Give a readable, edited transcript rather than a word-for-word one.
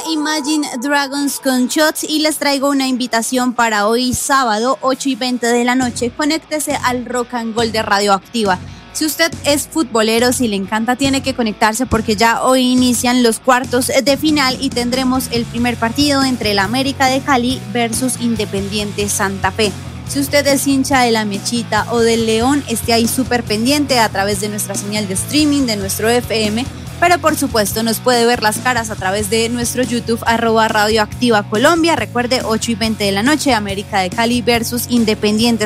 Imagine Dragons con Shots y les traigo una invitación para hoy sábado 8:20 de la noche. Conéctese al Rock and Gold de Radioactiva. Si usted es futbolero, si le encanta, tiene que conectarse porque ya hoy inician los cuartos de final y tendremos el primer partido entre el América de Cali versus Independiente Santa Fe. Si usted es hincha de la Mechita o del León, esté ahí súper pendiente a través de nuestra señal de streaming, de nuestro FM, pero por supuesto nos puede ver las caras a través de nuestro YouTube, @Radioactiva Colombia. Recuerde, 8:20 de la noche, América de Cali versus Independiente